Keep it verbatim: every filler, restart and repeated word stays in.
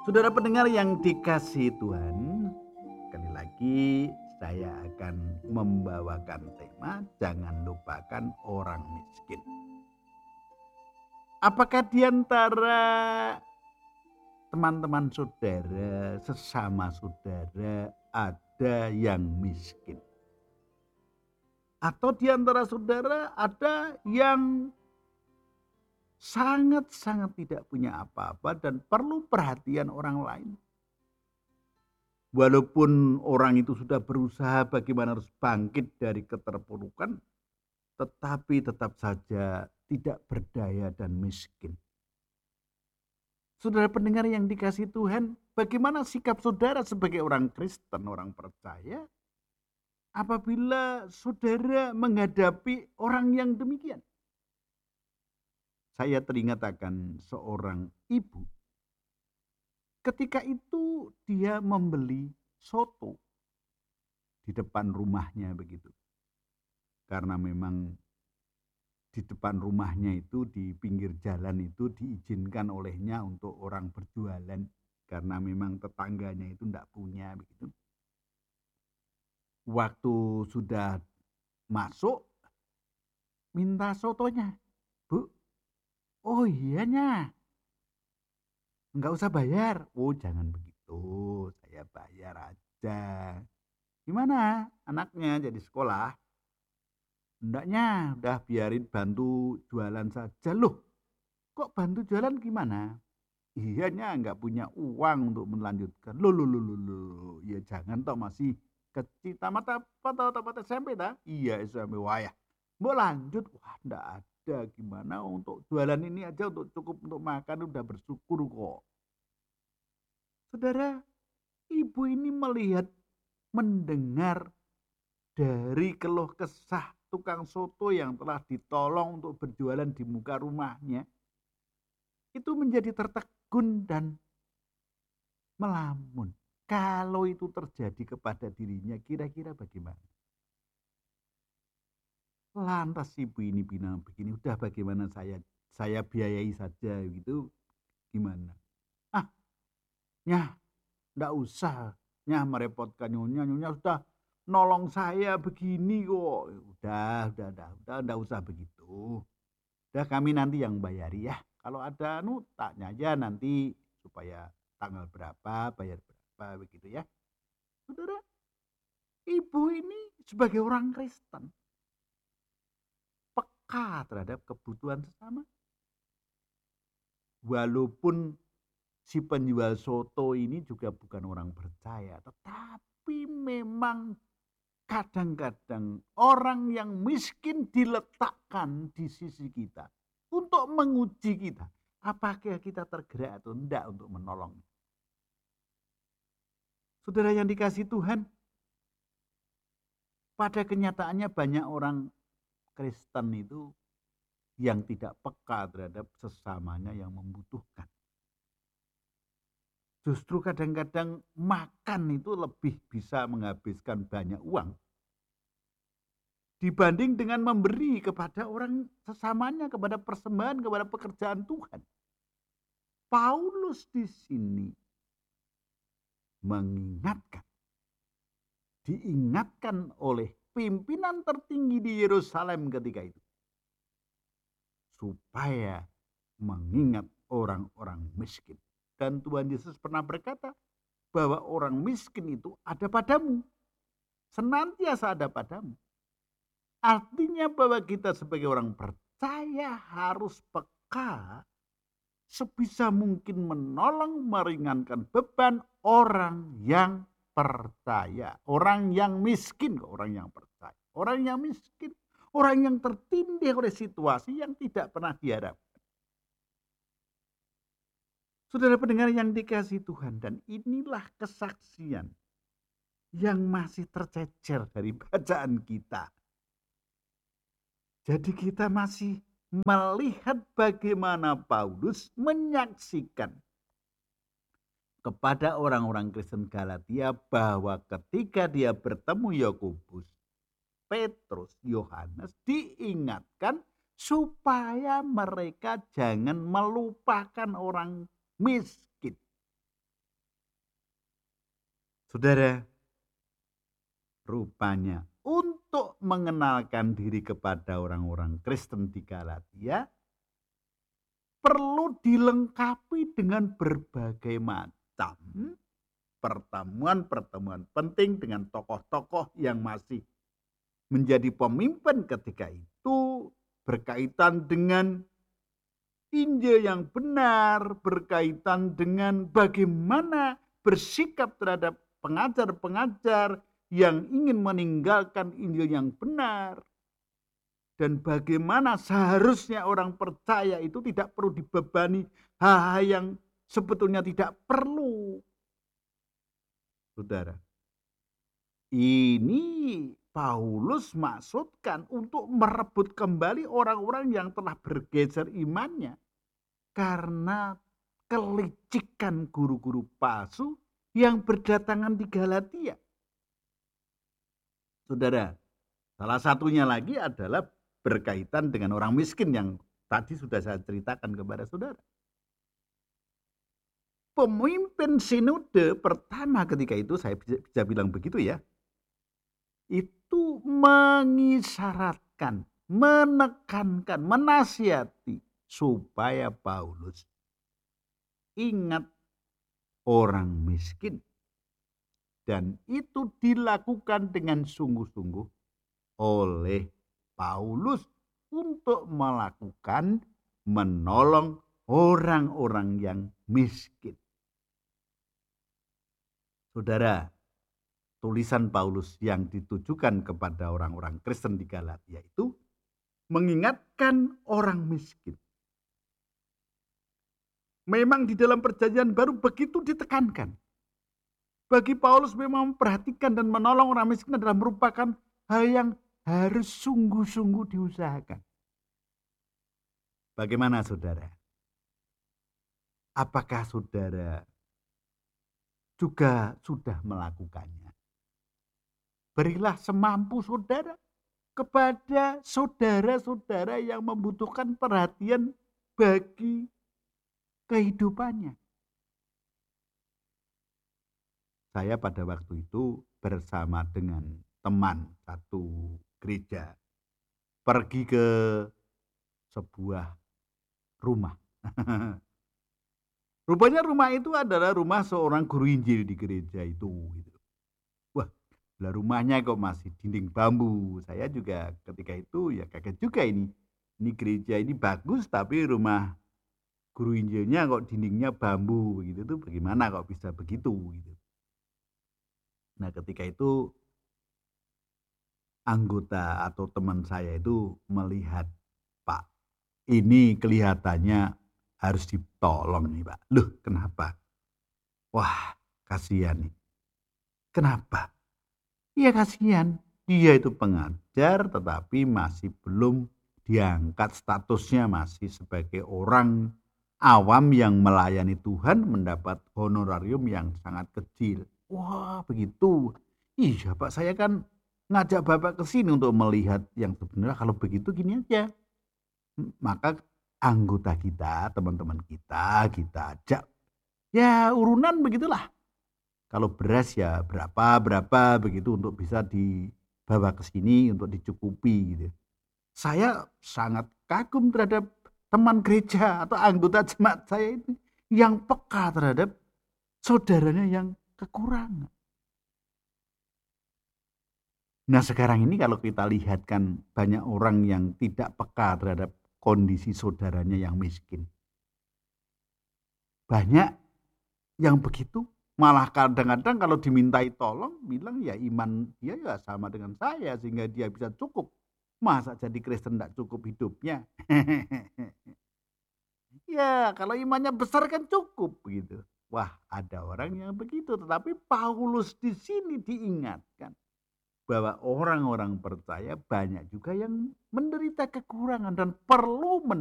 Saudara pendengar yang dikasihi Tuhan, sekali lagi saya akan membawakan tema jangan lupakan orang miskin. Apakah di antara teman-teman saudara, sesama saudara ada yang miskin? Atau di antara saudara ada yang sangat-sangat tidak punya apa-apa dan perlu perhatian orang lain? Walaupun orang itu sudah berusaha bagaimana harus bangkit dari keterpurukan, tetapi tetap saja tidak berdaya dan miskin. Saudara pendengar yang dikasihi Tuhan, bagaimana sikap saudara sebagai orang Kristen, orang percaya, apabila saudara menghadapi orang yang demikian? Saya teringat akan seorang ibu. Ketika itu dia membeli soto di depan rumahnya begitu. Karena memang di depan rumahnya itu, di pinggir jalan itu diizinkan olehnya untuk orang berjualan. Karena memang tetangganya itu tidak punya begitu. Waktu sudah masuk, minta sotonya. Bu, oh iyanya, nggak usah bayar. Oh jangan begitu, saya bayar aja. Gimana anaknya jadi sekolah? Hendaknya udah biarin bantu jualan saja. Loh, kok bantu jualan gimana? Iyanya nggak punya uang untuk melanjutkan. Loh, loh, loh, loh, loh. Ya jangan toh masih kecil. Tamat apa toh? Tamat S M P dah? Iya S M P. Wah ya. Mau lanjut? Wah ndak ada. Gimana untuk jualan ini aja untuk cukup untuk makan udah bersyukur kok. Saudara, ibu ini melihat, mendengar dari keluh kesah tukang soto yang telah ditolong untuk berjualan di muka rumahnya, itu menjadi tertegun dan melamun. Kalau itu terjadi kepada dirinya, kira-kira bagaimana? Lantas ibu ini bilang begini, udah bagaimana saya saya biayai saja gitu, gimana? Ah, nyah, ndak usah, nyah merepotkan nyonya, nyonya sudah nolong saya begini kok. Udah, udah, udah, udah, ndak usah begitu. Udah kami nanti yang bayari ya. Kalau ada anu tanya aja nanti supaya tanggal berapa, bayar berapa begitu ya. Saudara, ibu ini sebagai orang Kristen peka terhadap kebutuhan sesama. Walaupun si penjual soto ini juga bukan orang percaya, tetapi memang kadang-kadang orang yang miskin diletakkan di sisi kita untuk menguji kita. Apakah kita tergerak atau tidak untuk menolong. Saudara yang dikasihi Tuhan, pada kenyataannya banyak orang Kristen itu yang tidak peka terhadap sesamanya yang membutuhkan. Justru kadang-kadang makan itu lebih bisa menghabiskan banyak uang dibanding dengan memberi kepada orang sesamanya, kepada persembahan, kepada pekerjaan Tuhan. Paulus di sini mengingatkan, diingatkan oleh pimpinan tertinggi di Yerusalem ketika itu, supaya mengingat orang-orang miskin. Dan Tuhan Yesus pernah berkata bahwa orang miskin itu ada padamu, senantiasa ada padamu. Artinya bahwa kita sebagai orang percaya harus peka sebisa mungkin menolong, meringankan beban orang yang percaya. Orang yang miskin, orang yang percaya. Orang yang miskin, orang yang tertindih oleh situasi yang tidak pernah diharapkan. Saudara pendengar yang dikasihi Tuhan, dan inilah kesaksian yang masih tercecer dari bacaan kita. Jadi kita masih melihat bagaimana Paulus menyaksikan kepada orang-orang Kristen Galatia bahwa ketika dia bertemu Yakobus, Petrus, Yohanes, diingatkan supaya mereka jangan melupakan orang miskin. Saudara, rupanya untuk mengenalkan diri kepada orang-orang Kristen di Galatia perlu dilengkapi dengan berbagai macam pertemuan-pertemuan penting dengan tokoh-tokoh yang masih menjadi pemimpin ketika itu, berkaitan dengan Injil yang benar, berkaitan dengan bagaimana bersikap terhadap pengajar-pengajar yang ingin meninggalkan Injil yang benar. Dan bagaimana seharusnya orang percaya itu tidak perlu dibebani hal-hal yang sebetulnya tidak perlu. Saudara, ini Paulus maksudkan untuk merebut kembali orang-orang yang telah bergeser imannya karena kelicikan guru-guru palsu yang berdatangan di Galatia. Saudara, salah satunya lagi adalah berkaitan dengan orang miskin yang tadi sudah saya ceritakan kepada saudara. Pemimpin sinode pertama ketika itu, saya bisa, bisa bilang begitu ya, itu mengisyaratkan, menekankan, menasihati supaya Paulus ingat orang miskin. Dan itu dilakukan dengan sungguh-sungguh oleh Paulus untuk melakukan menolong orang-orang yang miskin. Saudara, tulisan Paulus yang ditujukan kepada orang-orang Kristen di Galatia itu mengingatkan orang miskin. Memang di dalam perjanjian baru begitu ditekankan. Bagi Paulus memang memperhatikan dan menolong orang miskin adalah merupakan hal yang harus sungguh-sungguh diusahakan. Bagaimana saudara? Apakah saudara juga sudah melakukannya? Berilah semampu saudara kepada saudara-saudara yang membutuhkan perhatian bagi kehidupannya. Saya pada waktu itu bersama dengan teman satu gereja pergi ke sebuah rumah. Rupanya rumah itu adalah rumah seorang guru Injil di gereja itu. Wah, lah rumahnya kok masih dinding bambu. Saya juga ketika itu ya kaget juga ini. Ini gereja ini bagus tapi rumah guru Injilnya kok dindingnya bambu begitu tuh, bagaimana kok bisa begitu gitu. Nah, ketika itu anggota atau teman saya itu melihat, "Pak, ini kelihatannya harus ditolong nih, Pak." Loh, kenapa? Wah, kasihan nih. Kenapa? Iya kasihan. Dia itu pengajar tetapi masih belum diangkat statusnya, masih sebagai orang awam yang melayani Tuhan mendapat honorarium yang sangat kecil. Wah, begitu. Iya, Pak, saya kan ngajak Bapak ke sini untuk melihat yang sebenarnya. Kalau begitu gini aja. Maka anggota kita, teman-teman kita, kita ajak. Ya, urunan begitulah. Kalau beras ya berapa, berapa begitu untuk bisa dibawa ke sini untuk dicukupi gitu. Saya sangat kagum terhadap teman gereja atau anggota jemaat saya itu yang peka terhadap saudaranya yang kekurangan. Nah, sekarang ini kalau kita lihat kan banyak orang yang tidak peka terhadap kondisi saudaranya yang miskin. Banyak yang begitu, malah kadang-kadang kalau dimintai tolong bilang ya iman dia ya sama dengan saya sehingga dia bisa cukup. Masa jadi Kristen tidak cukup hidupnya? Ya, kalau imannya besar kan cukup gitu. Wah, ada orang yang begitu, tetapi Paulus di sini diingatkan bahwa orang-orang percaya banyak juga yang menderita kekurangan dan perlu